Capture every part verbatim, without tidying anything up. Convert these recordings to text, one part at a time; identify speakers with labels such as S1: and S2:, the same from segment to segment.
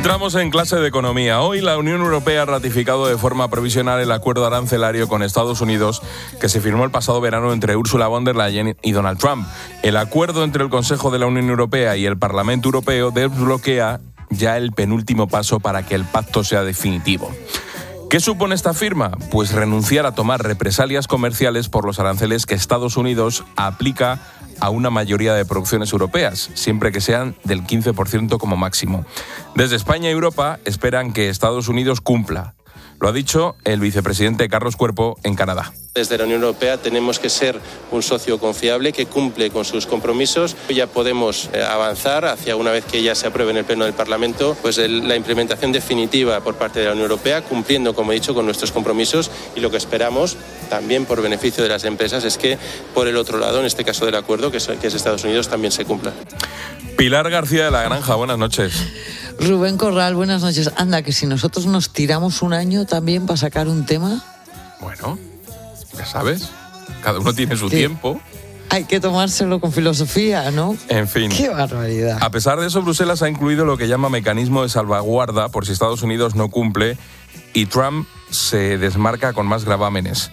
S1: Entramos en clase de economía. Hoy la Unión Europea ha ratificado de forma provisional el acuerdo arancelario con Estados Unidos que se firmó el pasado verano entre Ursula von der Leyen y Donald Trump. El acuerdo entre el Consejo de la Unión Europea y el Parlamento Europeo desbloquea ya el penúltimo paso para que el pacto sea definitivo. ¿Qué supone esta firma? Pues renunciar a tomar represalias comerciales por los aranceles que Estados Unidos aplica a una mayoría de producciones europeas, siempre que sean del quince por ciento como máximo. Desde España y Europa esperan que Estados Unidos cumpla. Lo ha dicho el vicepresidente Carlos Cuerpo en Canadá.
S2: Desde la Unión Europea tenemos que ser un socio confiable que cumple con sus compromisos. Ya podemos avanzar hacia, una vez que ya se apruebe en el Pleno del Parlamento, pues el, la implementación definitiva por parte de la Unión Europea, cumpliendo, como he dicho, con nuestros compromisos. Y lo que esperamos, también por beneficio de las empresas, es que por el otro lado, en este caso del acuerdo, que es, que es Estados Unidos, también se cumpla.
S1: Pilar García de la Granja, buenas noches.
S3: Rubén Corral, buenas noches. Anda, que si nosotros nos tiramos un año también para sacar un tema.
S1: Bueno, ya sabes, cada uno tiene su
S3: sí.
S1: tiempo.
S3: Hay que tomárselo con filosofía, ¿no?
S1: En fin.
S3: ¡Qué barbaridad!
S1: A pesar de eso, Bruselas ha incluido lo que llama mecanismo de salvaguarda por si Estados Unidos no cumple y Trump se desmarca con más gravámenes.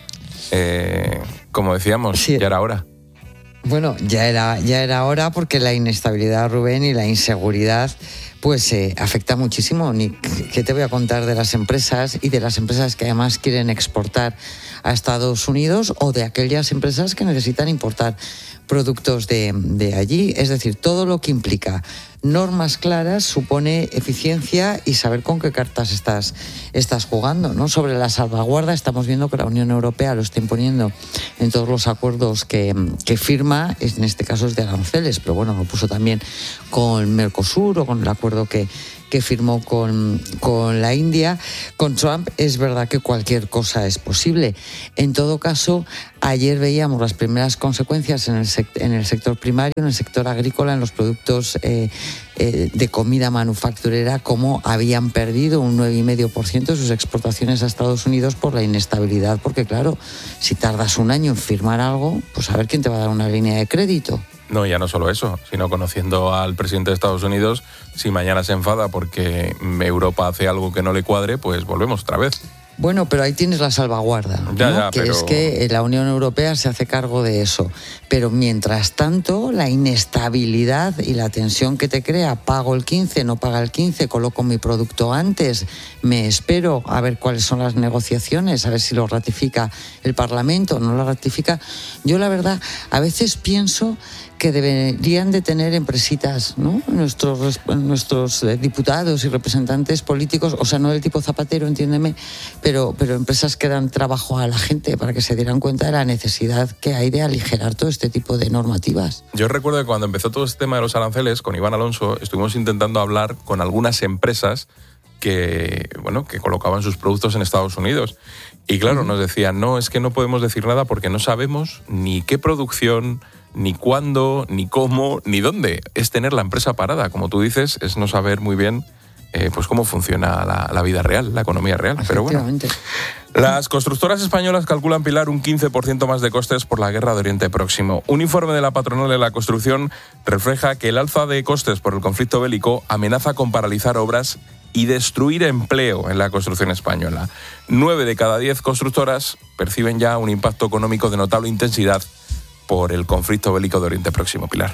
S1: Eh, como decíamos, sí. ya era hora.
S3: Bueno, ya era, ya era hora porque la inestabilidad, Rubén, y la inseguridad pues eh, afecta muchísimo. Ni, ¿qué te voy a contar de las empresas y de las empresas que además quieren exportar a Estados Unidos o de aquellas empresas que necesitan importar productos de, de allí? Es decir, todo lo que implica normas claras supone eficiencia y saber con qué cartas estás, estás jugando, ¿no? Sobre la salvaguarda estamos viendo que la Unión Europea lo está imponiendo en todos los acuerdos que, que firma, en este caso es de aranceles, pero bueno, lo puso también con Mercosur o con el acuerdo que que firmó con, con la India. Con Trump es verdad que cualquier cosa es posible. En todo caso, ayer veíamos las primeras consecuencias en el, sect- en el sector primario, en el sector agrícola, en los productos eh, eh, de comida manufacturera, como habían perdido un nueve coma cinco por ciento de sus exportaciones a Estados Unidos por la inestabilidad, porque claro, si tardas un año en firmar algo, pues a ver quién te va a dar una línea de crédito.
S1: No, ya no solo eso, sino conociendo al presidente de Estados Unidos, si mañana se enfada porque Europa hace algo que no le cuadre, pues volvemos otra vez.
S3: Bueno, pero ahí tienes la salvaguarda,
S1: ya,
S3: ¿no?
S1: ya,
S3: que
S1: pero...
S3: es que la Unión Europea se hace cargo de eso. Pero mientras tanto, la inestabilidad y la tensión que te crea, pago el quince, no paga el quince, coloco mi producto antes, me espero a ver cuáles son las negociaciones, a ver si lo ratifica el Parlamento, no lo ratifica. Yo la verdad, a veces pienso que deberían de tener empresitas, ¿no? Nuestros, nuestros diputados y representantes políticos, o sea, no del tipo Zapatero, entiéndeme, pero, pero empresas que dan trabajo a la gente para que se dieran cuenta de la necesidad que hay de aligerar todo este tipo de normativas.
S1: Yo recuerdo que cuando empezó todo este tema de los aranceles, con Iván Alonso, estuvimos intentando hablar con algunas empresas que, bueno, que colocaban sus productos en Estados Unidos. Y claro, uh-huh. nos decían, no, es que no podemos decir nada porque no sabemos ni qué producción, ni cuándo, ni cómo, ni dónde. Es tener la empresa parada, como tú dices, es no saber muy bien eh, pues cómo funciona la, la vida real, la economía real. Pero bueno, las constructoras españolas calculan, Pilar, un quince por ciento más de costes por la guerra de Oriente Próximo. Un informe de la patronal de la construcción refleja que el alza de costes por el conflicto bélico amenaza con paralizar obras y destruir empleo en la construcción española. Nueve de cada diez constructoras perciben ya un impacto económico de notable intensidad por el conflicto bélico de Oriente Próximo, Pilar.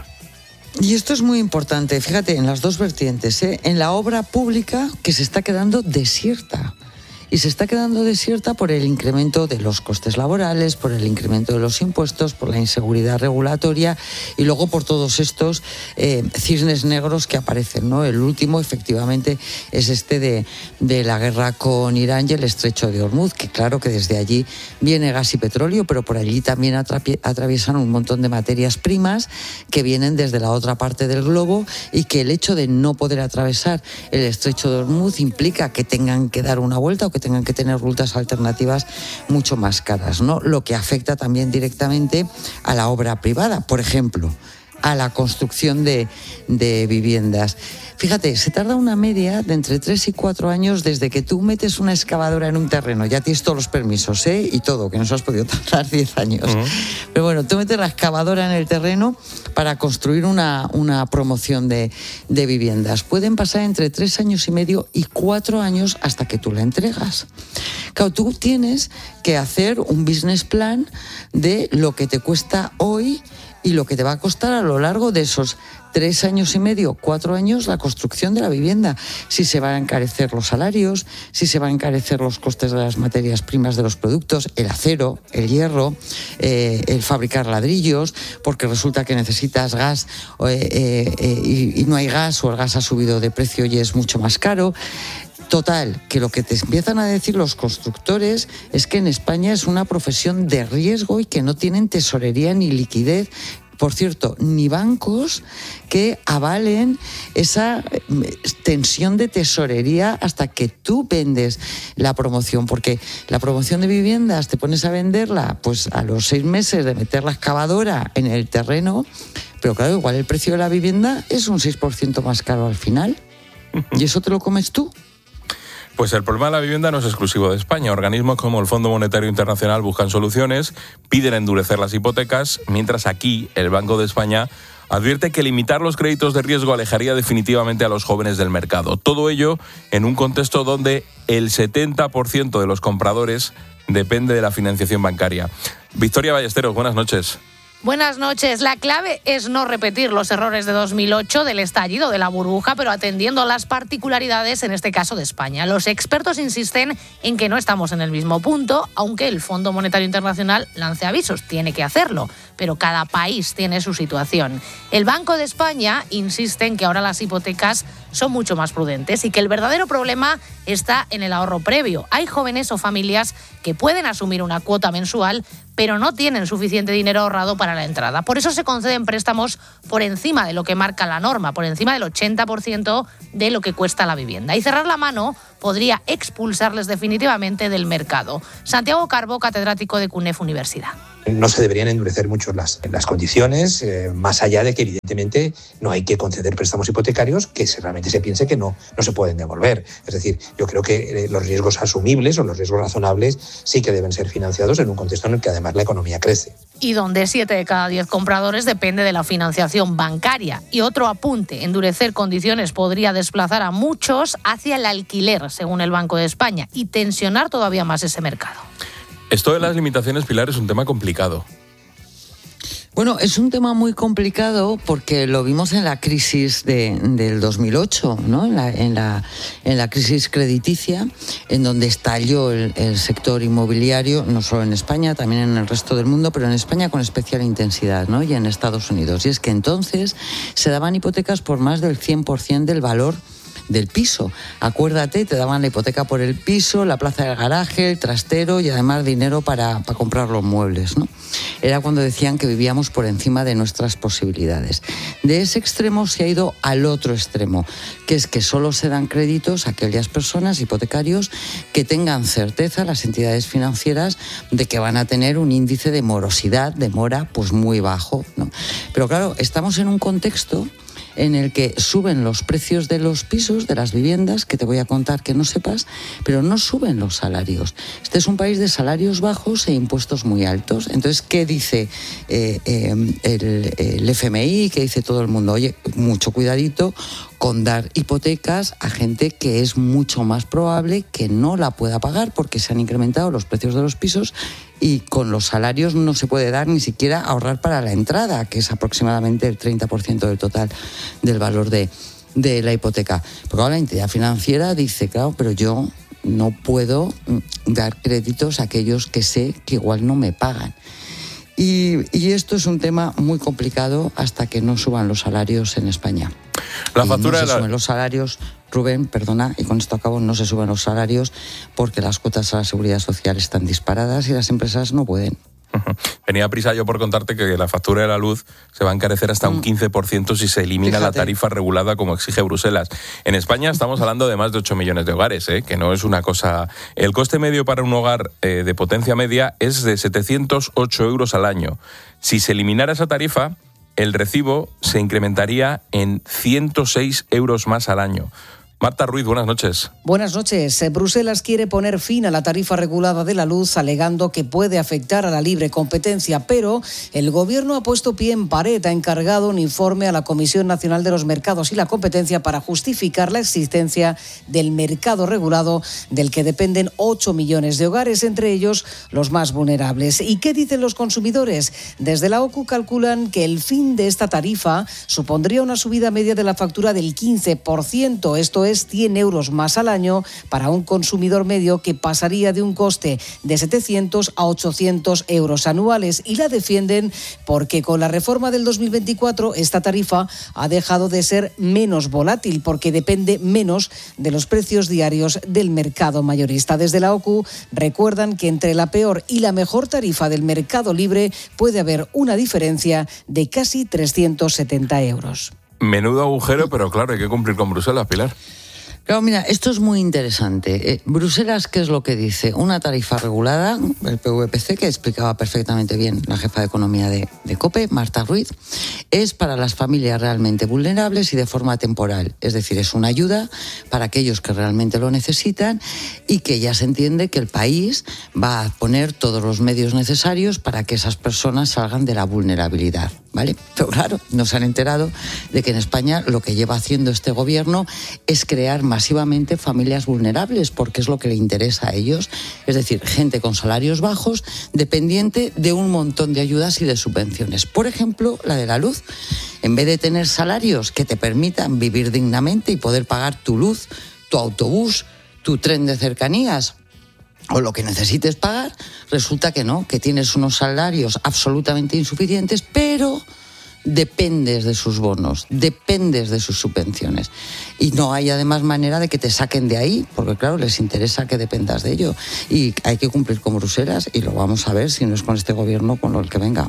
S3: Y esto es muy importante, fíjate, en las dos vertientes, ¿eh? En la obra pública, que se está quedando desierta. Y se está quedando desierta por el incremento de los costes laborales, por el incremento de los impuestos, por la inseguridad regulatoria y luego por todos estos eh, cisnes negros que aparecen, ¿no? El último, efectivamente, es este de, de la guerra con Irán y el estrecho de Hormuz, que claro que desde allí viene gas y petróleo, pero por allí también atrapi- atraviesan un montón de materias primas que vienen desde la otra parte del globo y que el hecho de no poder atravesar el estrecho de Hormuz implica que tengan que dar una vuelta o que tengan que tener rutas alternativas mucho más caras, ¿no? Lo que afecta también directamente a la obra privada. Por ejemplo, a la construcción de, de viviendas. Fíjate, se tarda una media de entre tres y cuatro años desde que tú metes una excavadora en un terreno, ya tienes todos los permisos, ¿eh? Y todo, que nos has podido tardar diez años. Uh-huh. Pero bueno, tú metes la excavadora en el terreno para construir una, una promoción de, de viviendas. Pueden pasar entre tres años y medio y cuatro años hasta que tú la entregas. Claro, tú tienes que hacer un business plan de lo que te cuesta hoy y lo que te va a costar a lo largo de esos tres años y medio, cuatro años, la construcción de la vivienda. Si se van a encarecer los salarios, si se van a encarecer los costes de las materias primas de los productos, el acero, el hierro, eh, el fabricar ladrillos, porque resulta que necesitas gas eh, eh, eh, y, y no hay gas, o el gas ha subido de precio y es mucho más caro. Total, que lo que te empiezan a decir los constructores es que en España es una profesión de riesgo y que no tienen tesorería ni liquidez. Por cierto, ni bancos que avalen esa tensión de tesorería hasta que tú vendes la promoción, porque la promoción de viviendas te pones a venderla pues a los seis meses de meter la excavadora en el terreno, pero claro, igual el precio de la vivienda es un seis por ciento más caro al final. ¿Y eso te lo comes tú?
S1: Pues el problema de la vivienda no es exclusivo de España. Organismos como el Fondo Monetario Internacional buscan soluciones, piden endurecer las hipotecas, mientras aquí el Banco de España advierte que limitar los créditos de riesgo alejaría definitivamente a los jóvenes del mercado. Todo ello en un contexto donde el setenta por ciento de los compradores depende de la financiación bancaria. Victoria Ballesteros, buenas noches.
S4: Buenas noches. La clave es no repetir los errores de dos mil ocho, del estallido de la burbuja, pero atendiendo a las particularidades, en este caso de España. Los expertos insisten en que no estamos en el mismo punto, aunque el Fondo Monetario Internacional lance avisos. Tiene que hacerlo, pero cada país tiene su situación. El Banco de España insiste en que ahora las hipotecas son mucho más prudentes y que el verdadero problema está en el ahorro previo. Hay jóvenes o familias que pueden asumir una cuota mensual, pero no tienen suficiente dinero ahorrado para la entrada. Por eso se conceden préstamos por encima de lo que marca la norma, por encima del ochenta por ciento de lo que cuesta la vivienda. Y cerrar la mano podría expulsarles definitivamente del mercado. Santiago Carbó, catedrático de CUNEF Universidad.
S5: No se deberían endurecer mucho las, las condiciones, eh, más allá de que evidentemente no hay que conceder préstamos hipotecarios que se, realmente se piense que no, no se pueden devolver. Es decir, yo creo que eh, los riesgos asumibles o los riesgos razonables sí que deben ser financiados en un contexto en el que además la economía crece.
S4: Y donde siete de cada diez compradores depende de la financiación bancaria. Y otro apunte, endurecer condiciones podría desplazar a muchos hacia el alquiler, según el Banco de España, y tensionar todavía más ese mercado.
S1: Esto de las limitaciones, Pilar, es un tema complicado.
S3: Bueno, es un tema muy complicado porque lo vimos en la crisis de, del dos mil ocho, ¿no? En la, en la, en la crisis crediticia, en donde estalló el, el sector inmobiliario, no solo en España, también en el resto del mundo, pero en España con especial intensidad, ¿no? Y en Estados Unidos. Y es que entonces se daban hipotecas por más del cien por ciento del valor del piso. Acuérdate, te daban la hipoteca por el piso, la plaza del garaje, el trastero y además dinero para, para comprar los muebles, ¿no? Era cuando decían que vivíamos por encima de nuestras posibilidades. De ese extremo se ha ido al otro extremo, que es que solo se dan créditos a aquellas personas, hipotecarios, que tengan certeza, las entidades financieras, de que van a tener un índice de morosidad, de mora, pues muy bajo, ¿no? Pero claro, estamos en un contexto en el que suben los precios de los pisos, de las viviendas, que te voy a contar que no sepas, pero no suben los salarios. Este es un país de salarios bajos e impuestos muy altos. Entonces, ¿qué dice eh, eh, el, el F M I? ¿Qué dice todo el mundo? Oye, mucho cuidadito con dar hipotecas a gente que es mucho más probable que no la pueda pagar porque se han incrementado los precios de los pisos y con los salarios no se puede dar ni siquiera ahorrar para la entrada, que es aproximadamente el treinta por ciento del total del valor de, de la hipoteca. Porque ahora la entidad financiera dice, claro, pero yo no puedo dar créditos a aquellos que sé que igual no me pagan. Y, y esto es un tema muy complicado hasta que no suban los salarios en España.
S1: La factura
S3: y no se
S1: de la...
S3: suben los salarios, Rubén, perdona, y con esto acabo, no se suben los salarios porque las cuotas a la seguridad social están disparadas y las empresas no pueden.
S1: Tenía prisa yo por contarte que la factura de la luz se va a encarecer hasta un quince por ciento si se elimina Fíjate. la tarifa regulada como exige Bruselas. En España estamos hablando de más de ocho millones de hogares, ¿eh? Que no es una cosa... El coste medio para un hogar eh, de potencia media es de setecientos ocho euros al año. Si se eliminara esa tarifa, el recibo se incrementaría en ciento seis euros más al año. Marta Ruiz, buenas noches.
S6: Buenas noches. Bruselas quiere poner fin a la tarifa regulada de la luz, alegando que puede afectar a la libre competencia, pero el Gobierno ha puesto pie en pared, ha encargado un informe a la Comisión Nacional de los Mercados y la Competencia para justificar la existencia del mercado regulado del que dependen ocho millones de hogares, entre ellos los más vulnerables. ¿Y qué dicen los consumidores? Desde la O C U calculan que el fin de esta tarifa supondría una subida media de la factura del quince por ciento, esto es cien euros más al año para un consumidor medio, que pasaría de un coste de setecientos a ochocientos euros anuales, y la defienden porque con la reforma del dos mil veinticuatro esta tarifa ha dejado de ser menos volátil porque depende menos de los precios diarios del mercado mayorista. Desde la O C U recuerdan que entre la peor y la mejor tarifa del mercado libre puede haber una diferencia de casi trescientos setenta euros.
S1: Menudo agujero, pero claro, hay que cumplir con Bruselas, Pilar.
S3: Claro, mira, esto es muy interesante. Eh, Bruselas, ¿qué es lo que dice? Una tarifa regulada, el P V P C, que explicaba perfectamente bien la jefa de economía de, de COPE, Marta Ruiz, es para las familias realmente vulnerables y de forma temporal. Es decir, es una ayuda para aquellos que realmente lo necesitan y que ya se entiende que el país va a poner todos los medios necesarios para que esas personas salgan de la vulnerabilidad, ¿vale? Pero claro, nos han enterado de que en España lo que lleva haciendo este gobierno es crear masivamente familias vulnerables, porque es lo que le interesa a ellos, es decir, gente con salarios bajos, dependiente de un montón de ayudas y de subvenciones. Por ejemplo, la de la luz. En vez de tener salarios que te permitan vivir dignamente y poder pagar tu luz, tu autobús, tu tren de cercanías o lo que necesites pagar, resulta que no, que tienes unos salarios absolutamente insuficientes, pero dependes de sus bonos, dependes de sus subvenciones. Y no hay además manera de que te saquen de ahí, porque claro, les interesa que dependas de ello. Y hay que cumplir con Bruselas, y lo vamos a ver, si no es con este gobierno, con el que venga.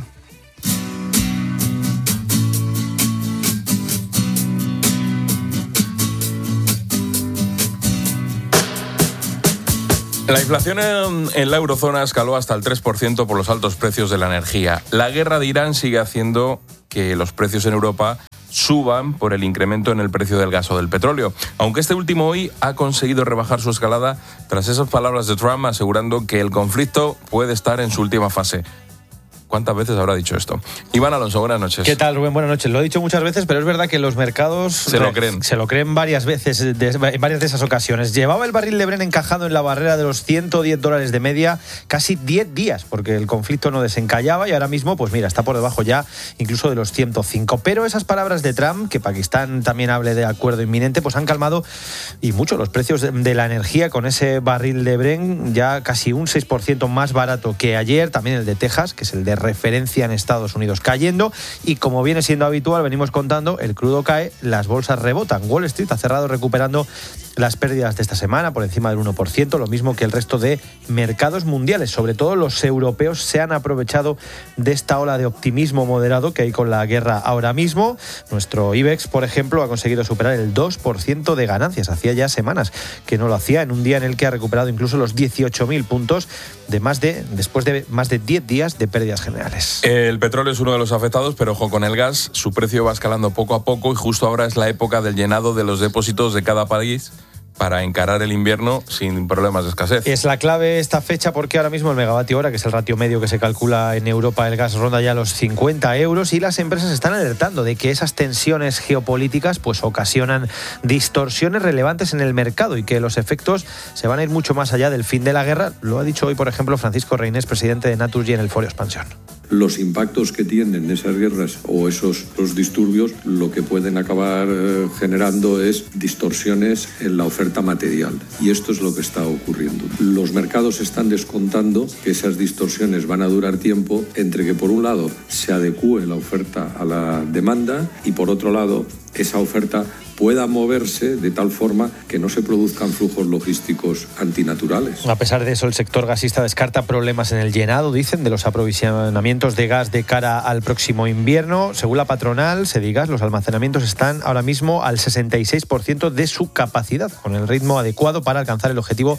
S1: La inflación en, en la eurozona escaló hasta el tres por ciento por los altos precios de la energía. La guerra de Irán sigue haciendo que los precios en Europa suban por el incremento en el precio del gas o del petróleo, aunque este último hoy ha conseguido rebajar su escalada tras esas palabras de Trump asegurando que el conflicto puede estar en su última fase. ¿Cuántas veces habrá dicho esto? Iván Alonso, buenas noches.
S7: ¿Qué tal, Rubén? Buenas noches. Lo he dicho muchas veces, pero es verdad que los mercados
S1: se lo creen.
S7: Se lo creen varias veces, de, en varias de esas ocasiones. Llevaba el barril de Brent encajado en la barrera de los ciento diez dólares de media casi diez días, porque el conflicto no desencallaba, y ahora mismo, pues mira, está por debajo ya incluso de los ciento cinco. Pero esas palabras de Trump, que Pakistán también hable de acuerdo inminente, pues han calmado y mucho los precios de, de la energía, con ese barril de Brent ya casi un seis por ciento más barato que ayer. También el de Texas, que es el de referencia en Estados Unidos, cayendo, y como viene siendo habitual, venimos contando, el crudo cae, las bolsas rebotan. Wall Street ha cerrado recuperando las pérdidas de esta semana por encima del uno por ciento, lo mismo que el resto de mercados mundiales. Sobre todo los europeos se han aprovechado de esta ola de optimismo moderado que hay con la guerra ahora mismo. Nuestro IBEX, por ejemplo, ha conseguido superar el dos por ciento de ganancias. Hacía ya semanas que no lo hacía, en un día en el que ha recuperado incluso los dieciocho mil puntos de más de, después de más de diez días de pérdidas generales.
S1: El petróleo es uno de los afectados, pero ojo con el gas, su precio va escalando poco a poco, y justo ahora es la época del llenado de los depósitos de cada país para encarar el invierno sin problemas de escasez.
S7: Es la clave esta fecha, porque ahora mismo el megavatio hora, que es el ratio medio que se calcula en Europa, el gas ronda ya los cincuenta euros, y las empresas están alertando de que esas tensiones geopolíticas pues ocasionan distorsiones relevantes en el mercado y que los efectos se van a ir mucho más allá del fin de la guerra. Lo ha dicho hoy, por ejemplo, Francisco Reynés, presidente de Naturgy, en el Foro Expansión.
S8: Los impactos que tienen esas guerras o esos los disturbios, lo que pueden acabar eh, generando es distorsiones en la oferta material, y esto es lo que está ocurriendo. Los mercados están descontando que esas distorsiones van a durar tiempo, entre que por un lado se adecúe la oferta a la demanda y por otro lado esa oferta pueda moverse de tal forma que no se produzcan flujos logísticos antinaturales.
S7: A pesar de eso, el sector gasista descarta problemas en el llenado, dicen, de los aprovisionamientos de gas de cara al próximo invierno. Según la patronal, Sedigas, los almacenamientos están ahora mismo al sesenta y seis por ciento de su capacidad, con el ritmo adecuado para alcanzar el objetivo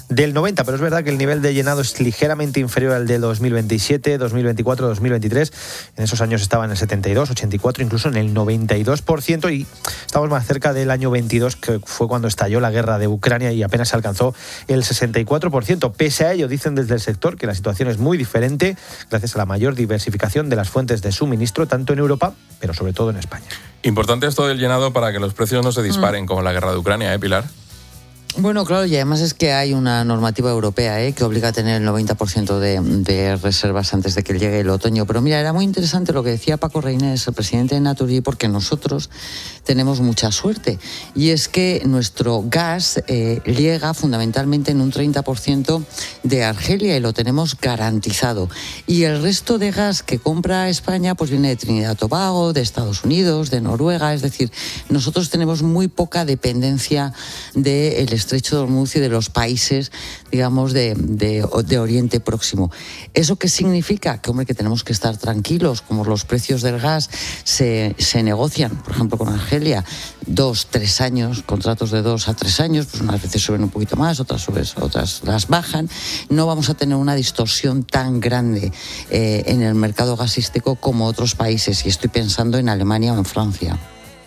S7: del noventa, pero es verdad que el nivel de llenado es ligeramente inferior al de dos mil veintisiete, dos mil veinticuatro, dos mil veintitrés. En esos años estaba en el setenta y dos, ochenta y cuatro, incluso en el noventa y dos por ciento, y estamos más cerca del año veintidós, que fue cuando estalló la guerra de Ucrania y apenas se alcanzó el sesenta y cuatro por ciento. Pese a ello, dicen desde el sector que la situación es muy diferente gracias a la mayor diversificación de las fuentes de suministro, tanto en Europa, pero sobre todo en España.
S1: Importante esto del llenado para que los precios no se disparen, mm. como la guerra de Ucrania, ¿eh, Pilar?
S3: Bueno, claro, y además es que hay una normativa europea ¿eh? que obliga a tener el noventa por ciento de, de reservas antes de que llegue el otoño. Pero mira, era muy interesante lo que decía Paco Reynés, el presidente de Naturgy, porque nosotros tenemos mucha suerte. Y es que nuestro gas eh, llega fundamentalmente en un treinta por ciento de Argelia y lo tenemos garantizado. Y el resto de gas que compra España pues viene de Trinidad y Tobago, de Estados Unidos, de Noruega. Es decir, nosotros tenemos muy poca dependencia del Estrecho de Hormuz y de los países, digamos, de, de, de Oriente Próximo. ¿Eso qué significa? Que, hombre, que tenemos que estar tranquilos, como los precios del gas se, se negocian, por ejemplo, con Argelia, dos, tres años, contratos de dos a tres años, pues unas veces suben un poquito más, otras suben, otras las bajan. No vamos a tener una distorsión tan grande eh, en el mercado gasístico como otros países, y estoy pensando en Alemania o en Francia.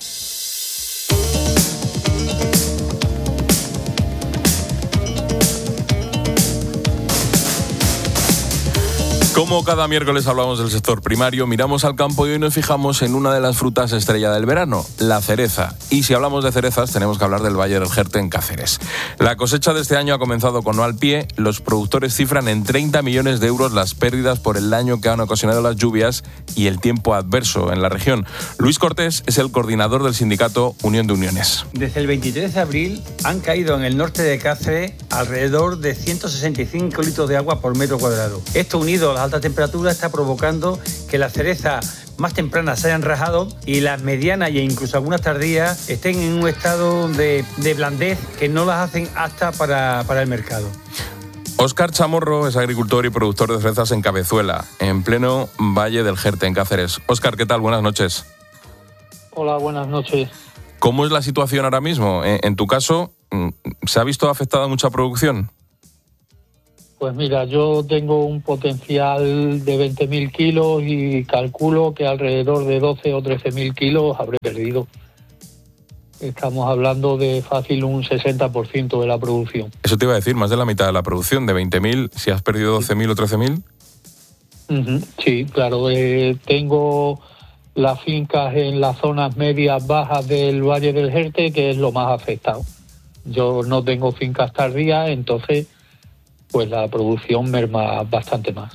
S1: Como cada miércoles hablamos del sector primario, miramos al campo y hoy nos fijamos en una de las frutas estrella del verano, la cereza. Y si hablamos de cerezas, tenemos que hablar del Valle del Jerte en Cáceres. La cosecha de este año ha comenzado con mal pie. Los productores cifran en treinta millones de euros las pérdidas por el daño que han ocasionado las lluvias y el tiempo adverso en la región. Luis Cortés es el coordinador del sindicato Unión de Uniones.
S9: Desde el veintitrés de abril han caído en el norte de Cáceres alrededor de ciento sesenta y cinco litros de agua por metro cuadrado. Esto, unido a las alta temperatura, está provocando que las cerezas más tempranas se hayan rajado y las medianas e incluso algunas tardías estén en un estado de, de blandez que no las hacen aptas para, para el mercado.
S1: Óscar Chamorro es agricultor y productor de cerezas en Cabezuela, en pleno Valle del Jerte, en Cáceres. Óscar, ¿qué tal? Buenas noches.
S10: Hola, buenas noches.
S1: ¿Cómo es la situación ahora mismo? En, en tu caso, ¿se ha visto afectada mucha producción?
S10: Pues mira, yo tengo un potencial de veinte mil kilos y calculo que alrededor de doce o trece mil kilos habré perdido. Estamos hablando de fácil un sesenta por ciento de la producción.
S1: Eso te iba a decir, más de la mitad de la producción, de veinte mil, si has perdido doce mil o trece mil.
S10: Uh-huh. Sí, claro. Eh, tengo las fincas en las zonas medias bajas del Valle del Jerte, que es lo más afectado. Yo no tengo fincas tardías, entonces pues la producción merma bastante más.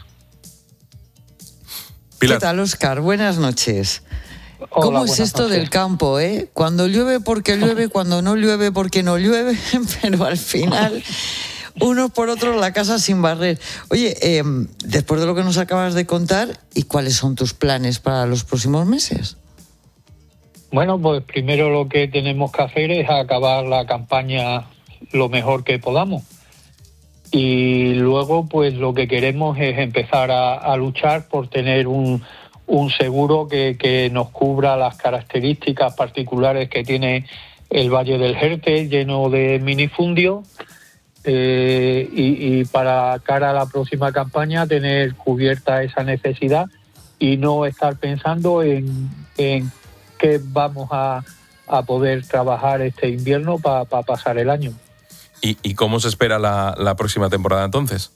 S1: Pilar.
S3: ¿Qué tal, Óscar? Buenas noches.
S10: Hola,
S3: ¿Cómo es esto
S10: noches.
S3: del campo, eh? Cuando llueve porque llueve, cuando no llueve porque no llueve, pero al final unos por otros la casa sin barrer. Oye, eh, después de lo que nos acabas de contar, ¿y cuáles son tus planes para los próximos meses?
S10: Bueno, pues primero lo que tenemos que hacer es acabar la campaña lo mejor que podamos. Y luego, pues lo que queremos es empezar a, a luchar por tener un, un seguro que, que nos cubra las características particulares que tiene el Valle del Jerte, lleno de minifundios, eh, y, y para cara a la próxima campaña tener cubierta esa necesidad y no estar pensando en, en qué vamos a, a poder trabajar este invierno para pa pasar el año.
S1: ¿Y, y cómo se espera la, la próxima temporada entonces?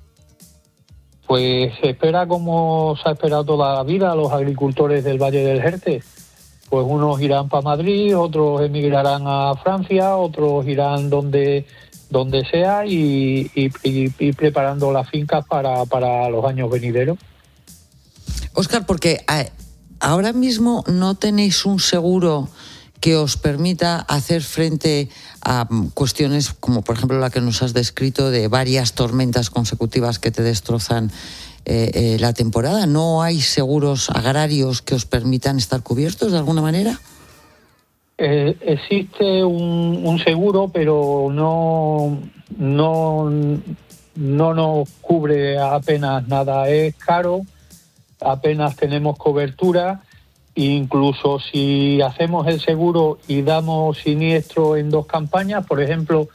S10: Pues se espera como se ha esperado toda la vida a los agricultores del Valle del Jerte. Pues unos irán para Madrid, otros emigrarán a Francia, otros irán donde, donde sea y, y, y, y preparando las fincas para, para los años venideros.
S3: Óscar, porque ahora mismo no tenéis un seguro que os permita hacer frente a cuestiones como, por ejemplo, la que nos has descrito de varias tormentas consecutivas que te destrozan eh, eh, la temporada. ¿No hay seguros agrarios que os permitan estar cubiertos de alguna manera?
S10: Eh, existe un, un seguro, pero no, no, no nos cubre apenas nada. Es caro, apenas tenemos cobertura. Incluso si hacemos el seguro y damos siniestro en dos campañas, por ejemplo,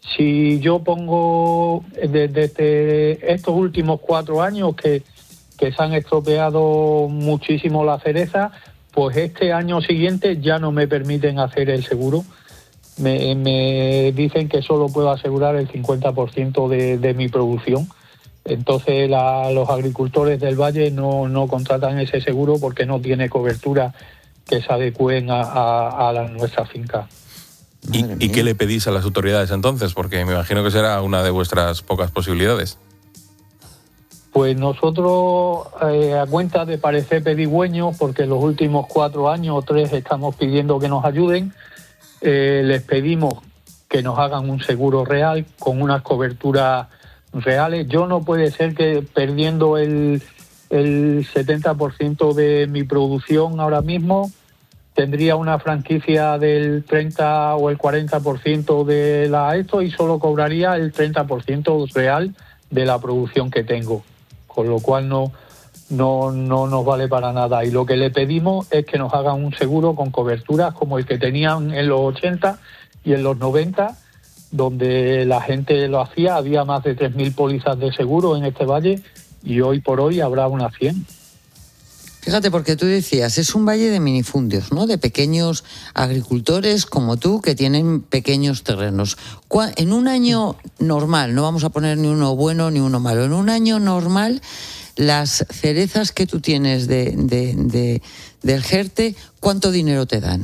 S10: Si yo pongo desde, desde estos últimos cuatro años que, que se han estropeado muchísimo la cereza, pues este año siguiente ya no me permiten hacer el seguro. Me, me dicen que solo puedo asegurar el cincuenta por ciento de, de mi producción. Entonces la, los agricultores del valle no, no contratan ese seguro porque no tiene cobertura que se adecúen a, a, a la, nuestra finca.
S1: ¿Y, ¿Y qué le pedís a las autoridades entonces? Porque me imagino que será una de vuestras pocas posibilidades.
S10: Pues nosotros, eh, a cuenta de parecer pedigüeños, porque los últimos cuatro años o tres estamos pidiendo que nos ayuden, eh, les pedimos que nos hagan un seguro real con unas coberturas reales. Yo no puede ser que perdiendo el, el setenta por ciento de mi producción ahora mismo, tendría una franquicia del treinta o el cuarenta por ciento de la esto y solo cobraría el treinta por ciento real de la producción que tengo, con lo cual no, no, no nos vale para nada. Y lo que le pedimos es que nos hagan un seguro con coberturas como el que tenían en los ochenta y en los noventa, donde la gente lo hacía. Había más de tres mil pólizas de seguro en este valle y hoy por hoy habrá unas cien.
S3: Fíjate, porque tú decías, es un valle de minifundios, ¿no? De pequeños agricultores como tú que tienen pequeños terrenos. En un año normal, no vamos a poner ni uno bueno ni uno malo, en un año normal, las cerezas que tú tienes de, de, de, del Jerte, ¿cuánto dinero te dan?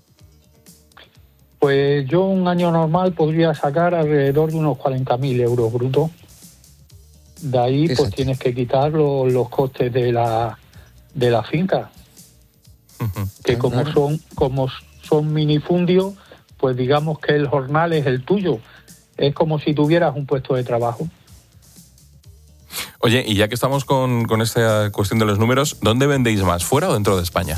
S10: Pues yo un año normal podría sacar alrededor de unos cuarenta mil euros brutos. De ahí Fíjate. Pues tienes que quitar lo, los costes de la... de la finca, uh-huh. que como son como son minifundios, pues digamos que el jornal es el tuyo, es como si tuvieras un puesto de trabajo.
S1: Oye, y ya que estamos con, con esta cuestión de los números, ¿dónde vendéis más, fuera o dentro de España?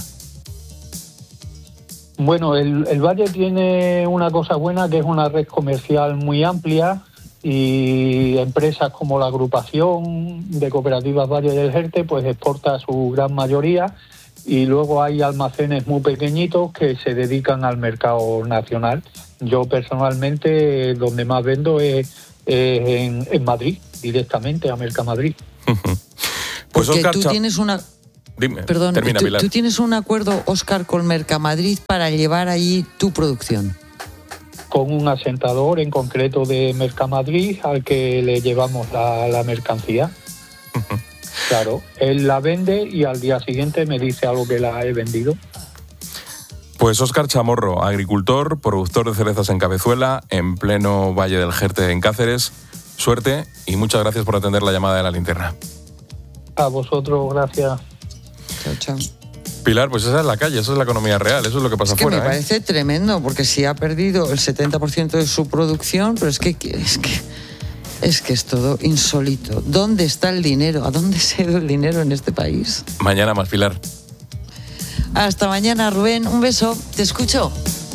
S10: Bueno, el, el valle tiene una cosa buena, que es una red comercial muy amplia, y empresas como la agrupación de cooperativas Valle del Jerte pues exporta su gran mayoría, y luego hay almacenes muy pequeñitos que se dedican al mercado nacional. Yo personalmente donde más vendo es, es en, en Madrid, directamente a Mercamadrid.
S1: Pues
S3: Porque
S1: Óscar,
S3: tú
S1: cha...
S3: tienes una...
S1: Dime,
S3: Perdón,
S1: termina,
S3: tú,
S1: Pilar.
S3: tú tienes un acuerdo, Óscar, con Mercamadrid para llevar allí tu producción.
S10: Con un asentador en concreto de Mercamadrid al que le llevamos la, la mercancía. Uh-huh. Claro, él la vende y al día siguiente me dice algo que la he vendido.
S1: Pues Óscar Chamorro, agricultor, productor de cerezas en Cabezuela, en pleno Valle del Jerte en Cáceres. Suerte y muchas gracias por atender la llamada de La Linterna.
S10: A vosotros, gracias.
S3: Chao, chao.
S1: Pilar, pues esa es la calle, esa es la economía real, eso es lo que pasa
S3: es que
S1: afuera.
S3: Me
S1: ¿eh?
S3: parece tremendo, porque si ha perdido el setenta por ciento de su producción, pero es que, es que es que es todo insólito. ¿Dónde está el dinero? ¿A dónde se ha ido el dinero en este país?
S1: Mañana más, Pilar.
S3: Hasta mañana, Rubén. Un beso. Te escucho.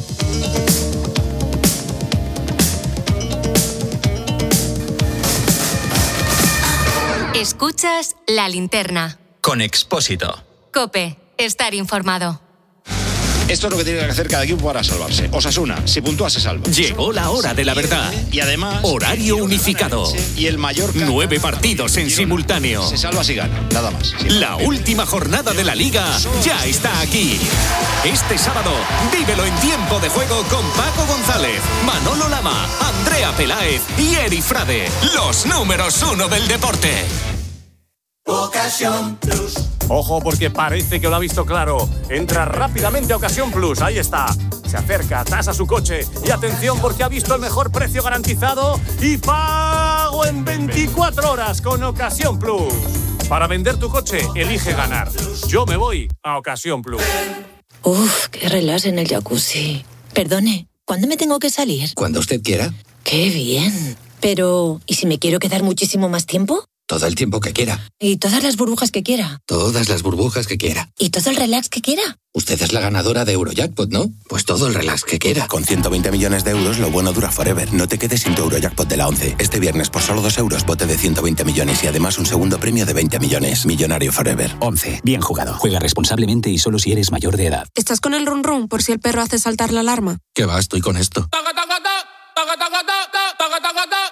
S11: Escuchas La Linterna.
S12: Con Expósito.
S11: COPE. Estar informado.
S12: Esto es lo que tiene que hacer cada equipo para salvarse. Osasuna, si puntúa se salva.
S13: Llegó la hora de la verdad.
S12: Y además...
S13: Horario unificado.
S12: Y el Mallorca...
S13: Nueve partidos en simultáneo.
S12: Se salva si gana, nada más.
S13: La última jornada de la Liga ya está aquí. Este sábado, vívelo en tiempo de juego con Paco González, Manolo Lama, Andrea Peláez y Eri Frade. Los números uno del deporte.
S14: Ocasión Plus. Ojo, porque parece que lo ha visto claro. Entra rápidamente a Ocasión Plus, ahí está. Se acerca, tasa su coche y atención porque ha visto el mejor precio garantizado y pago en veinticuatro horas con Ocasión Plus. Para vender tu coche, elige ganar. Yo me voy a Ocasión Plus.
S15: Uf, qué relax en el jacuzzi. Perdone, ¿cuándo me tengo que salir?
S16: Cuando usted quiera.
S15: Qué bien. Pero, ¿y si me quiero quedar muchísimo más tiempo?
S16: Todo el tiempo que quiera.
S15: ¿Y todas las burbujas que quiera?
S16: Todas las burbujas que quiera.
S15: ¿Y todo el relax que quiera?
S16: Usted es la ganadora de Eurojackpot, ¿no? Pues todo el relax que quiera.
S17: Con ciento veinte millones de euros, lo bueno dura forever. No te quedes sin tu Eurojackpot de la once. Este viernes, por solo dos euros, bote de ciento veinte millones y además un segundo premio de veinte millones. Millonario forever.
S18: once. Bien jugado. Juega responsablemente y solo si eres mayor de edad.
S19: ¿Estás con el run run por si el perro hace saltar la alarma?
S16: ¿Qué va? Estoy con esto.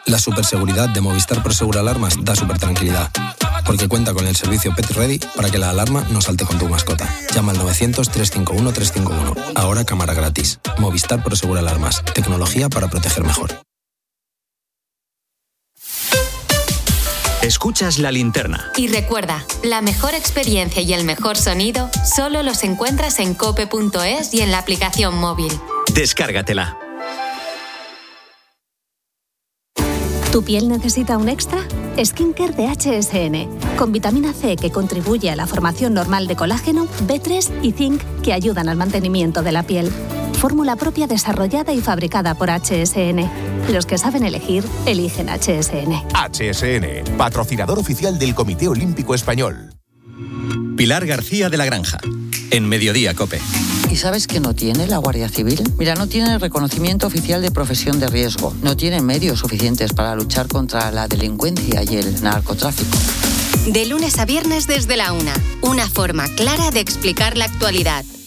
S19: La superseguridad de Movistar Prosegur Alarmas da súper tranquilidad, porque cuenta con el servicio Pet Ready para que la alarma no salte con tu mascota. Llama al novecientos, trescientos cincuenta y uno, trescientos cincuenta y uno. Ahora cámara gratis. Movistar Prosegur Alarmas. Tecnología para proteger mejor.
S13: Escuchas La Linterna.
S11: Y recuerda, la mejor experiencia y el mejor sonido solo los encuentras en cope punto es y en la aplicación móvil.
S13: Descárgatela.
S20: ¿Tu piel necesita un extra? Skincare de H S N, con vitamina C que contribuye a la formación normal de colágeno, B tres y zinc que ayudan al mantenimiento de la piel. Fórmula propia desarrollada y fabricada por H S N. Los que saben elegir, eligen H S N.
S21: H S N, patrocinador oficial del Comité Olímpico Español.
S13: Pilar García de la Granja, en Mediodía COPE.
S3: ¿Y sabes qué no tiene la Guardia Civil? Mira, no tiene el reconocimiento oficial de profesión de riesgo, no tiene medios suficientes para luchar contra la delincuencia y el narcotráfico.
S11: De lunes a viernes desde la una, una forma clara de explicar la actualidad.